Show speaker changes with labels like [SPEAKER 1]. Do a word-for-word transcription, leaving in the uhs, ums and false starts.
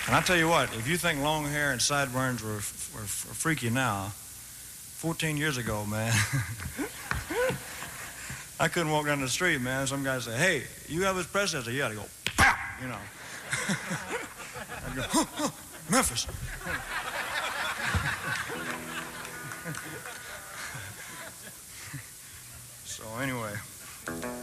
[SPEAKER 1] And I tell you what, if you think long hair and sideburns were, were, were freaky now, fourteen years ago, man, I couldn't walk down the street, man. Some guy say, hey, you Elvis Presley? I say, yeah. They go, pow, you know. I'd go, huh, huh, Memphis.